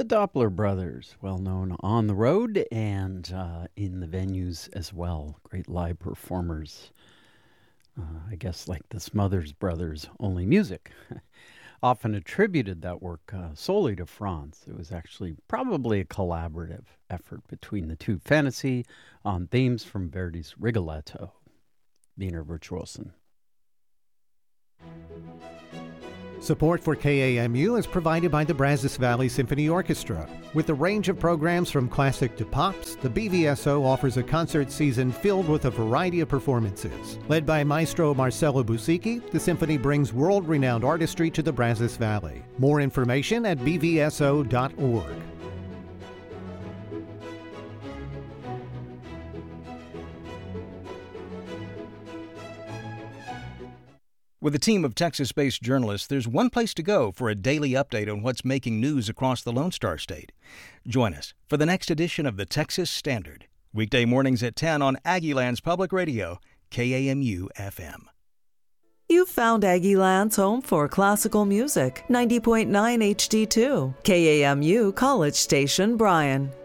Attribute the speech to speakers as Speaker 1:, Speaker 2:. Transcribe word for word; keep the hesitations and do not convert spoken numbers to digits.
Speaker 1: The Doppler brothers, well known on the road and uh, in the venues as well. Great live performers. Uh, I guess like the Smothers Brothers, only music. Often attributed that work uh, solely to Franz. It was actually probably a collaborative effort between the two. Fantasy on themes from Verdi's Rigoletto. Wiener Virtuosen.
Speaker 2: Support for K A M U is provided by the Brazos Valley Symphony Orchestra. With a range of programs from classic to pops, the B V S O offers a concert season filled with a variety of performances. Led by Maestro Marcelo Busicki, the symphony brings world-renowned artistry to the Brazos Valley. More information at b v s o dot org.
Speaker 3: With a team of Texas-based journalists, there's one place to go for a daily update on what's making news across the Lone Star State. Join us for the next edition of the Texas Standard, weekday mornings at ten on Aggieland's Public Radio, K A M U F M.
Speaker 4: You've found Aggieland's home for classical music, ninety point nine H D two, K A M U College Station, Bryan.